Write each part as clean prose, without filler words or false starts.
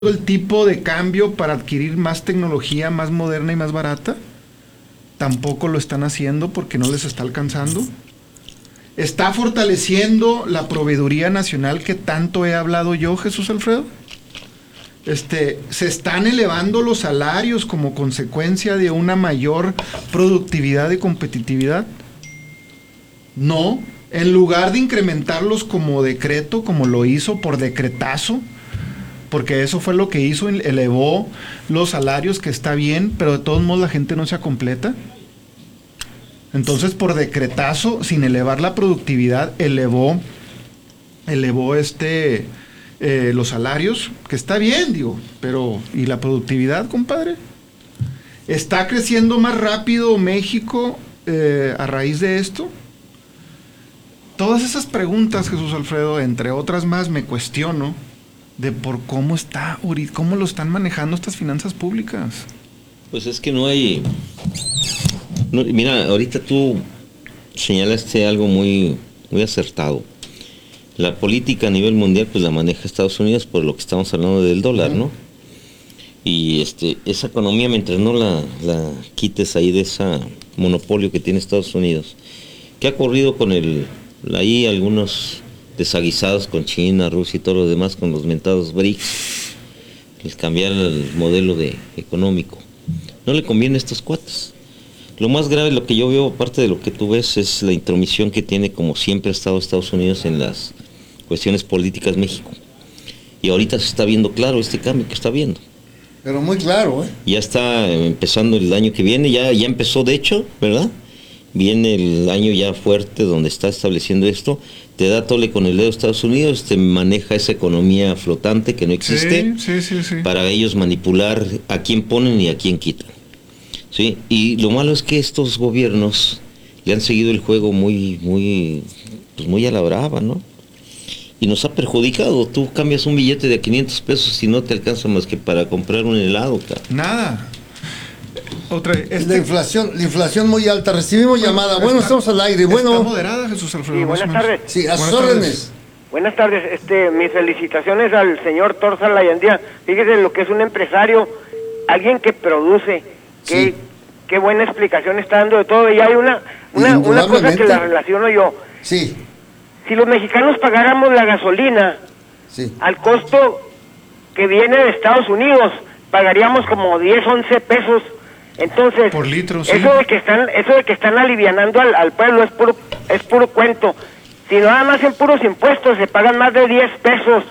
el tipo de cambio para adquirir más tecnología más moderna y más barata? Tampoco lo están haciendo porque no les está alcanzando. ¿Está fortaleciendo la proveeduría nacional que tanto he hablado yo, Jesús Alfredo? ¿Se están elevando los salarios como consecuencia de una mayor productividad y competitividad? No. En lugar de incrementarlos como decreto, como lo hizo por decretazo, porque eso fue lo que hizo, elevó los salarios, que está bien, pero de todos modos la gente no se completa. Entonces, por decretazo, sin elevar la productividad, elevó los salarios, que está bien, digo, pero ¿y la productividad, compadre? ¿Está creciendo más rápido México a raíz de esto? Todas esas preguntas, Jesús Alfredo, entre otras más, me cuestiono de por cómo lo están manejando estas finanzas públicas. Pues es que no hay... mira, ahorita tú señalaste algo muy, muy acertado. La política a nivel mundial pues la maneja Estados Unidos por lo que estamos hablando del dólar, ¿no? Y esa economía, mientras no la quites ahí de ese monopolio que tiene Estados Unidos, ¿qué ha ocurrido con ahí algunos desaguisados con China, Rusia y todo lo demás, con los mentados BRICS, les cambiar el modelo económico? No le conviene a estos cuates. Lo más grave, lo que yo veo, aparte de lo que tú ves, es la intromisión que tiene, como siempre ha estado Estados Unidos en las cuestiones políticas México. Y ahorita se está viendo claro este cambio que está viendo. Pero muy claro, ¿eh? Ya está empezando el año que viene, ya empezó de hecho, ¿verdad? Viene el año ya fuerte donde está estableciendo esto, te da tole con el dedo Estados Unidos, te maneja esa economía flotante que no existe, sí. Para ellos manipular a quién ponen y a quién quitan. ¿Sí? Y lo malo es que estos gobiernos le han seguido el juego muy a la brava, ¿no? Y nos ha perjudicado. Tú cambias un billete de 500 pesos y no te alcanza más que para comprar un helado, cara. Nada. La inflación muy alta. Recibimos llamada. Bueno, estamos al aire. Bueno. Está moderada, Jesús Alfredo. Sí, buenas tardes. Sí, a sus órdenes. Buenas tardes. Mis felicitaciones al señor Torza Layandía. Fíjese lo que es un empresario, alguien que produce. Qué buena explicación está dando de todo. Y hay una cosa que la relaciono yo. Sí. Si los mexicanos pagáramos la gasolina al costo que viene de Estados Unidos, pagaríamos como 10, 11 pesos. Entonces, por litro, sí. Eso de que están alivianando al pueblo es puro cuento. Si nada más en puros impuestos se pagan más de 10 pesos,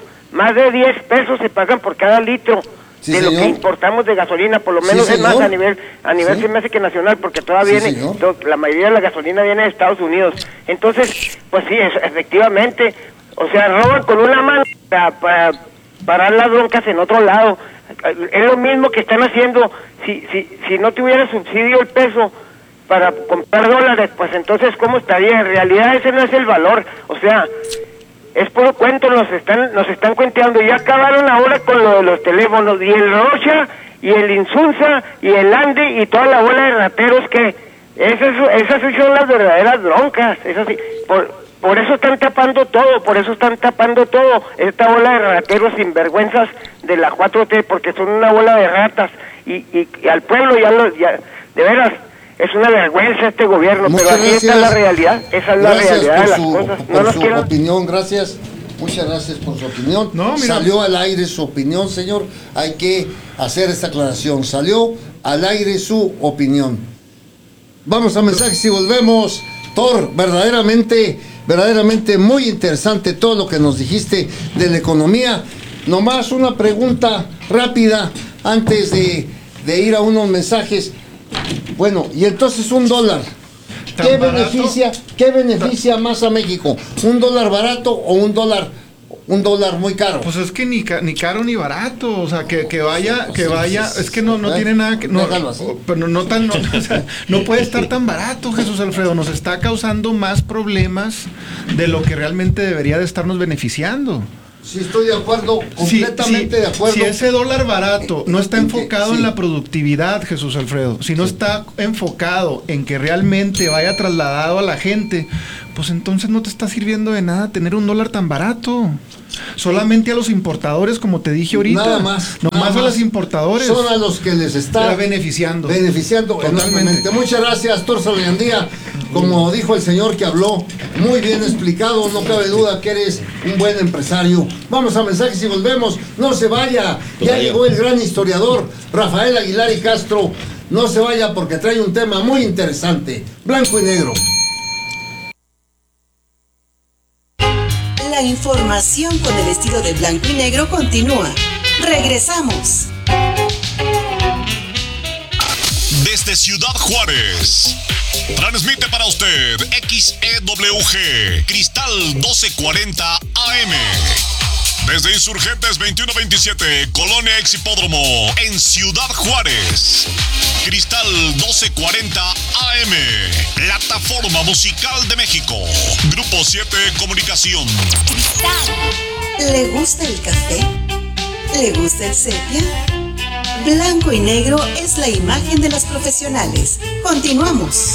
se pagan por cada litro. Sí, de señor. Lo que importamos de gasolina, por lo menos Sí, es más señor. a nivel se me hace que nacional, porque todavía Sí, viene, la mayoría de la gasolina viene de Estados Unidos. Entonces, pues sí, efectivamente, o sea, roban con una mano para parar las broncas en otro lado. Es lo mismo que están haciendo. Si no tuviera subsidio el peso para comprar dólares, pues entonces ¿cómo estaría? En realidad ese no es el valor, o sea, es puro cuento, nos están cuenteando. Ya acabaron ahora con lo de los teléfonos, y el Rocha, y el Insulza, y el Ande, y toda la bola de rateros que... Esas son las verdaderas broncas, esas sí. Por eso están tapando todo, esta bola de rateros sinvergüenzas de la 4T, porque son una bola de ratas, y al pueblo de veras... Es una vergüenza este gobierno, Muchas pero así gracias. está la realidad. Esa es la realidad de las cosas. Por su opinión, gracias. Muchas gracias por su opinión. No, mira. Salió al aire su opinión, señor. Hay que hacer esta aclaración. Salió al aire su opinión. Vamos a mensajes y volvemos. Thor, verdaderamente muy interesante todo lo que nos dijiste de la economía. Nomás una pregunta rápida antes de ir a unos mensajes. Bueno, y entonces $1, ¿qué beneficia más a México? ¿Un dólar barato o un dólar muy caro? Pues es que ni caro ni barato, o sea, que vaya, es que no tiene nada que, pero no puede estar tan barato, Jesús Alfredo, nos está causando más problemas de lo que realmente debería de estarnos beneficiando. Sí, estoy de acuerdo, completamente de acuerdo. Si ese dólar barato no está enfocado en la productividad, Jesús Alfredo, si no está enfocado en que realmente vaya trasladado a la gente, pues entonces no te está sirviendo de nada tener un dólar tan barato. Solamente a los importadores, como te dije ahorita. Nada más. Nomás a los importadores. Son a los que les está beneficiando. Totalmente. Muchas gracias, Tor Saliandía. Como dijo el señor que habló, muy bien explicado, no cabe duda que eres un buen empresario. Vamos a mensajes y volvemos. No se vaya. Ya llegó el gran historiador Rafael Aguilar y Castro. No se vaya porque trae un tema muy interesante. Blanco y negro. La información con el estilo de blanco y negro continúa. Regresamos. Desde Ciudad Juárez, transmite para usted XEWG Cristal 1240 AM. Desde Insurgentes 2127, Colonia Ex Hipódromo, en Ciudad Juárez. Cristal 1240 AM, Plataforma Musical de México. Grupo 7 Comunicación. Cristal. ¿Le gusta el café? ¿Le gusta el sepia? Blanco y negro es la imagen de los profesionales. Continuamos.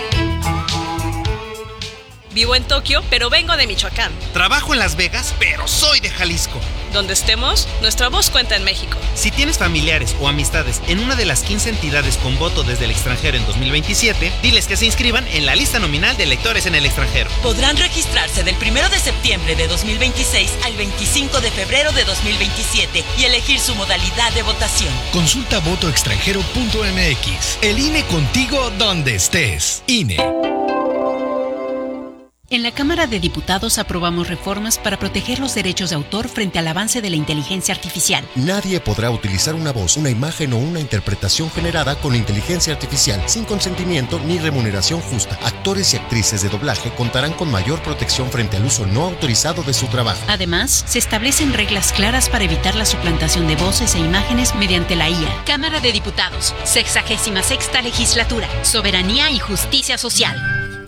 Vivo en Tokio, pero vengo de Michoacán. Trabajo en Las Vegas, pero soy de Jalisco. Donde estemos, nuestra voz cuenta en México. Si tienes familiares o amistades en una de las 15 entidades con voto desde el extranjero en 2027, diles que se inscriban en la lista nominal de electores en el extranjero. Podrán registrarse del 1 de septiembre de 2026 al 25 de febrero de 2027 y elegir su modalidad de votación. Consulta votoextranjero.mx. El INE contigo donde estés. INE. En la Cámara de Diputados aprobamos reformas para proteger los derechos de autor frente al avance de la inteligencia artificial. Nadie podrá utilizar una voz, una imagen o una interpretación generada con inteligencia artificial sin consentimiento ni remuneración justa. Actores y actrices de doblaje contarán con mayor protección frente al uso no autorizado de su trabajo. Además, se establecen reglas claras para evitar la suplantación de voces e imágenes mediante la IA. Cámara de Diputados, 66ª Legislatura, Soberanía y Justicia Social.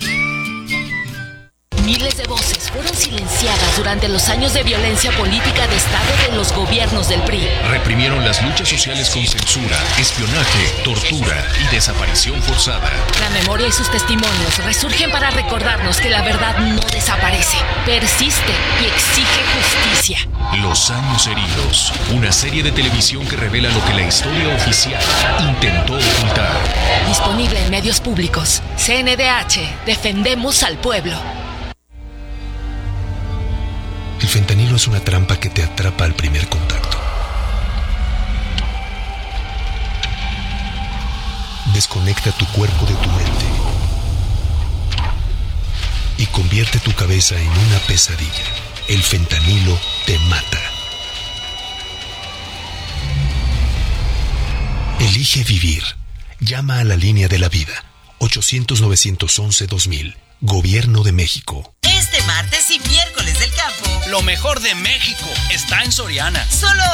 Miles de voces fueron silenciadas durante los años de violencia política de Estado de los gobiernos del PRI. Reprimieron las luchas sociales con censura, espionaje, tortura y desaparición forzada. La memoria y sus testimonios resurgen para recordarnos que la verdad no desaparece, persiste y exige justicia. Los años heridos, una serie de televisión que revela lo que la historia oficial intentó ocultar. Disponible en medios públicos. CNDH, defendemos al pueblo. El fentanilo es una trampa que te atrapa al primer contacto. Desconecta tu cuerpo de tu mente y convierte tu cabeza en una pesadilla. El fentanilo te mata. Elige vivir. Llama a la línea de la vida. 800-911-2000. Gobierno de México. Este martes y miércoles del campo, lo mejor de México está en Soriana. Solo